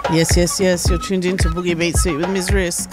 Yes, yes, yes. You're tuned in to Boogie Beat Suite with Ms. Risk.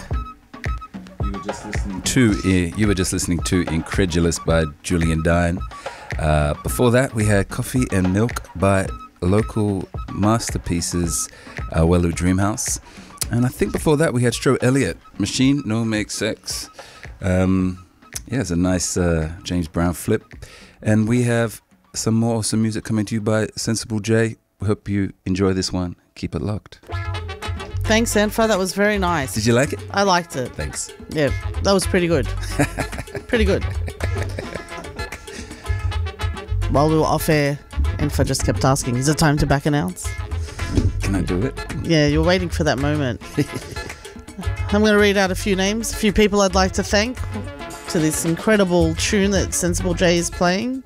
You were just listening to Incredulous by Julian Dine. Before that, we had Coffee and Milk by local masterpieces, Welu Dreamhouse. And I think before that, we had Stro Elliott, Machine No Make Sex. It's a nice James Brown flip. And we have some more awesome music coming to you by Sensible J. We hope you enjoy this one. Keep it locked. Thanks, Enfa. That was very nice. Did you like it? I liked it. Thanks. Yeah, that was pretty good. Pretty good. While we were off air, Enfa just kept asking, is it time to back announce? Can I do it? Yeah, you're waiting for that moment. I'm going to read out a few names, a few people I'd like to thank to this incredible tune that Sensible J is playing.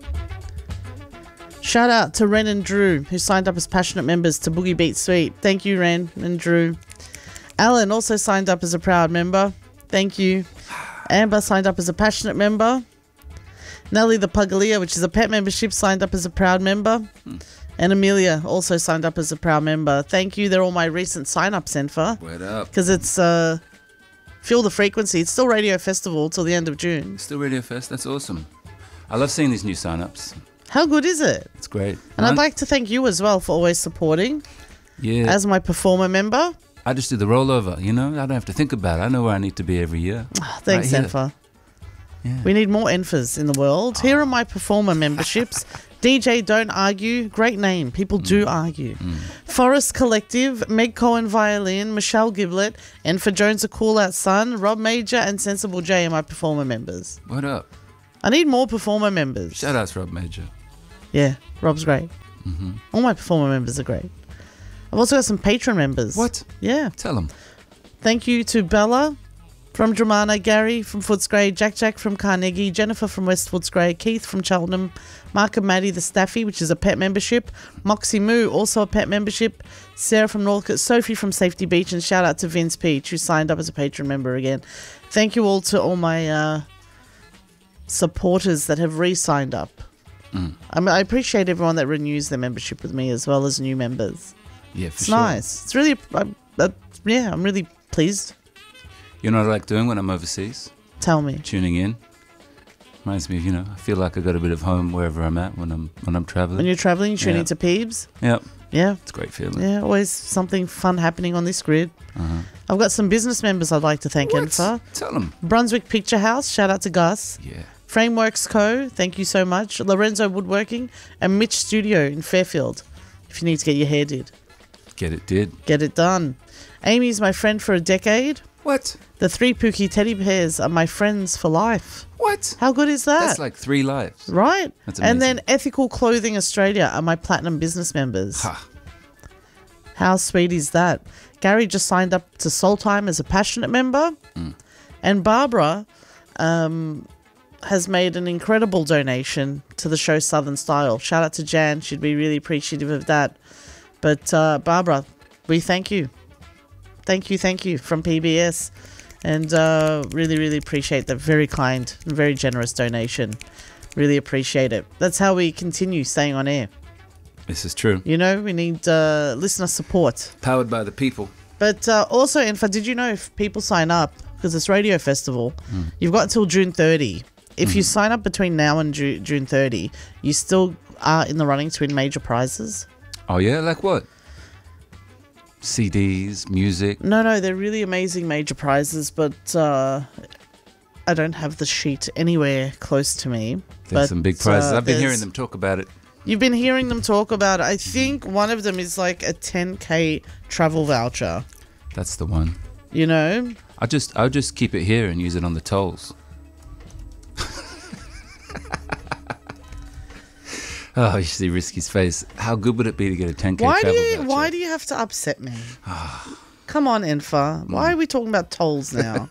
Shout out to Ren and Drew, who signed up as passionate members to Boogie Beat Suite. Thank you, Ren and Drew. Alan also signed up as a proud member. Thank you. Amber signed up as a passionate member. Nelly the Pugalia, which is a pet membership, signed up as a proud member. And Amelia also signed up as a proud member. Thank you. They're all my recent sign-ups, Enfa. Word up. Because it's Feel the Frequency. It's still Radio Festival till the end of June. Still Radio Fest. That's awesome. I love seeing these new sign-ups. How good is it? It's great. And I'd like to thank you as well for always supporting. Yeah. As my performer member. I just do the rollover, you know? I don't have to think about it. I know where I need to be every year. Oh, thanks, right Enfa. Yeah. We need more Enfas in the world. Here are my performer memberships. DJ Don't Argue, great name. People do argue. Forest Collective, Meg Cohen Violin, Michelle Giblet, Enfa Jones A Cool Out Sun, Rob Major and Sensible J are my performer members. What up? I need more performer members. Shout out to Rob Major. Yeah, Rob's great. All my performer members are great. I've also got some patron members. What? Yeah. Tell them. Thank you to Bella from Dramana, Gary from Footscray, Jack from Carnegie, Jennifer from West Footscray, Keith from Cheltenham, Mark and Maddie the Staffy, which is a pet membership, Moxie Moo, also a pet membership, Sarah from Northcote, Sophie from Safety Beach, and shout out to Vince Peach, who signed up as a patron member again. Thank you all to all my supporters that have re-signed up. I appreciate everyone that renews their membership with me as well as new members. Yeah, for It's sure. nice. It's really, I'm really pleased. You know what I like doing when I'm overseas? Tell me. Tuning in. Reminds me of, I feel like I got a bit of home wherever I'm at when I'm traveling. When you're traveling, you tune Yeah. into Peebs. Yep. Yeah. It's a great feeling. Yeah, always something fun happening on this grid. I've got some business members I'd like to thank, Enfa. Tell them. Brunswick Picture House, shout out to Gus. Yeah. Frameworks Co., thank you so much. Lorenzo Woodworking and Mitch Studio in Fairfield. If you need to get your hair did. Get it did. Get it done. Amy's my friend for a decade. What? The 3 Pookie teddy bears are my friends for life. What? How good is that? That's like 3 lives. Right? That's and amazing. then Ethical Clothing Australia are my platinum business members. Ha. How sweet is that? Gary just signed up to Soul Time as a passionate member. And Barbara has made an incredible donation to the show Southern Style. Shout out to Jan. She'd be really appreciative of that. But Barbara, we thank you. Thank you from PBS. And really, really appreciate that very kind and very generous donation. Really appreciate it. That's how we continue staying on air. This is true. You know, we need listener support. Powered by the people. But also, Enfa, did you know if people sign up, because it's Radio Festival, you've got until June 30. If you sign up between now and June 30, you still are in the running to win major prizes. Oh, yeah? Like what? CDs, music? No, they're really amazing major prizes, but I don't have the sheet anywhere close to me. There's some big prizes. I've been there's- hearing them talk about it. You've been hearing them talk about it. I think one of them is like a 10K travel voucher. That's the one. You know? I'll just keep it here and use it on the tolls. Oh, you see Risky's face. How good would it be to get a 10K travel voucher? Why do you have to upset me? Come on, Enfa. Why are we talking about tolls now?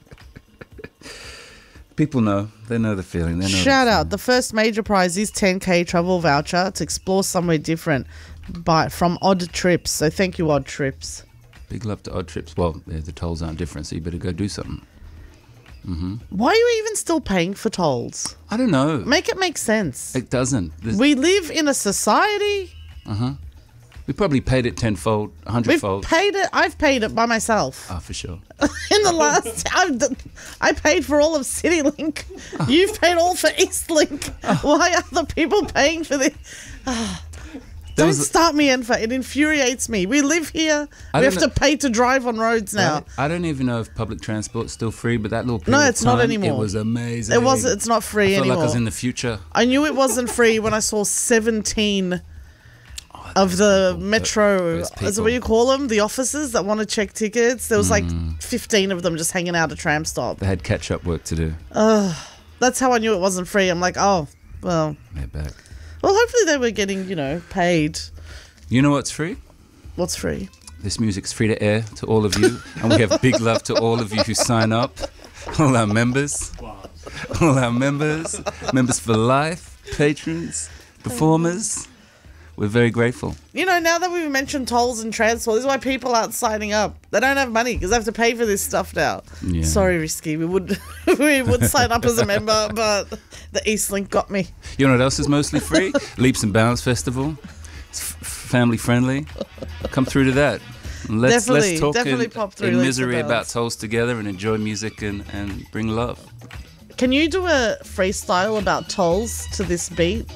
People know. They know the feeling. They know Shout out. The first major prize is 10K travel voucher to explore somewhere different from Odd Trips. So thank you, Odd Trips. Big love to Odd Trips. Well, the tolls aren't different, so you better go do something. Why are you even still paying for tolls? I don't know. Make it make sense. It doesn't. We live in a society We probably paid it tenfold, We've 100-fold. paid it. I've paid it by myself. Oh, for sure. In the last, I paid for all of CityLink. You've paid all for Eastlink. Why are other people paying for this? Don't start me, Enfer. It infuriates me. We live here. We have to pay to drive on roads now. I don't even know if public transport's still free, but that little period No, it's of time, not anymore. It was amazing. It was. It's not free I felt anymore. like I was in the future. I knew it wasn't free when I saw 17 of the metro. those Is it what you call them? The officers that want to check tickets. There was like 15 of them just hanging out a tram stop. They had catch-up work to do. That's how I knew it wasn't free. I'm like, oh, well. They're back. Well, hopefully they were getting, paid. You know what's free? What's free? This music's free to air to all of you, and we have big love to all of you who sign up, all our members, members for life, patrons, performers. We're very grateful. Now that we've mentioned tolls and transport, this is why people aren't signing up. They don't have money because they have to pay for this stuff now. Yeah. Sorry, Risky. We would sign up as a member, but the Eastlink got me. You know what else is mostly free? Leaps and Bounds Festival. It's family friendly. Come through to that. Let's talk pop through in Leaps misery and about Bounds. tolls together and enjoy music and bring love. Can you do a freestyle about tolls to this beat?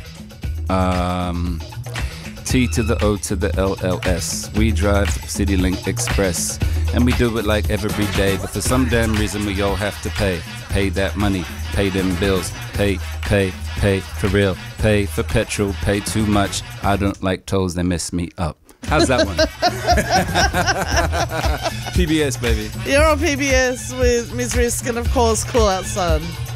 T to the O to the LLS. We drive CityLink Express, and we do it like every day. But for some damn reason, we all have to pay that money, pay them bills, pay for real, pay for petrol, pay too much. I don't like tolls; they mess me up. How's that one? PBS, baby. You're on PBS with Ms. Risk and, of course, Cool Outside.